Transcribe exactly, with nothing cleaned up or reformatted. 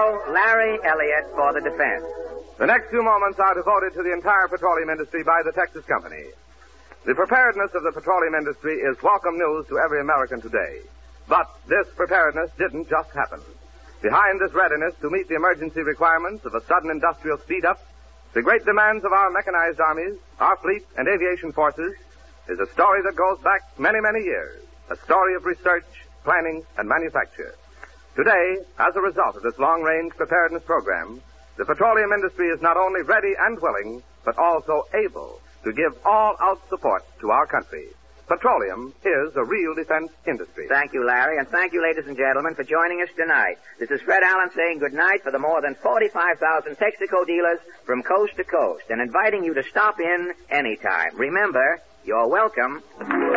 General Larry Elliott for the defense. The next few moments are devoted to the entire petroleum industry by the Texas Company. The preparedness of the petroleum industry is welcome news to every American today. But this preparedness didn't just happen. Behind this readiness to meet the emergency requirements of a sudden industrial speed-up, the great demands of our mechanized armies, our fleet, and aviation forces, is a story that goes back many, many years. A story of research, planning, and manufacture. Today, as a result of this long-range preparedness program, the petroleum industry is not only ready and willing, but also able to give all-out support to our country. Petroleum is a real defense industry. Thank you, Larry, and thank you, ladies and gentlemen, for joining us tonight. This is Fred Allen saying good night for the more than forty-five thousand Texaco dealers from coast to coast and inviting you to stop in anytime. Remember, you're welcome.